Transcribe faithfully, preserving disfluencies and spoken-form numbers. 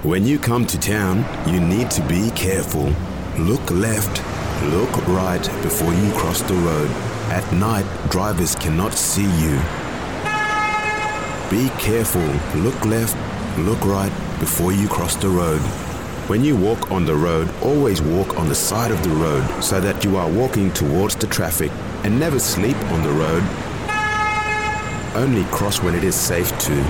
When you come to town, you need to be careful. Look left, look right before you cross the road. At night, drivers cannot see you. Be careful. Look left, look right before you cross the road. When you walk on the road, always walk on the side of the road so that you are walking towards the traffic, and never sleep on the road. Only cross when it is safe to.